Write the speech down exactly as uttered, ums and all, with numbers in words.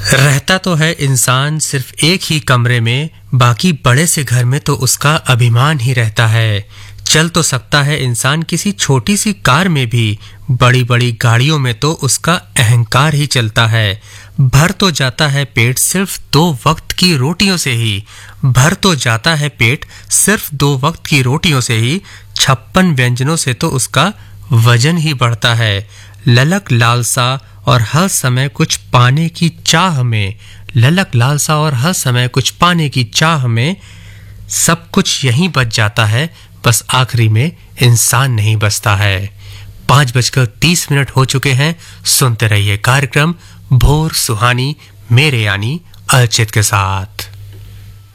रहता तो है इंसान सिर्फ एक ही कमरे में, बाकी बड़े से घर में तो उसका अभिमान ही रहता है। चल तो सकता है इंसान किसी छोटी सी कार में भी, बड़ी बड़ी गाड़ियों में तो उसका अहंकार ही चलता है। भर तो जाता है पेट सिर्फ दो वक्त की रोटियों से ही, भर तो जाता है पेट सिर्फ दो वक्त की रोटियों से ही, छप्पन व्यंजनों से तो उसका वजन ही बढ़ता है। ललक लालसा और हर समय कुछ पाने की चाह में, ललक लालसा और हर समय कुछ पाने की चाह में सब कुछ यहीं बच जाता है, बस आखिरी में इंसान नहीं बचता है। पांच बजकर तीस मिनट हो चुके हैं। सुनते रहिए कार्यक्रम भोर सुहानी मेरे यानी अर्चित के साथ।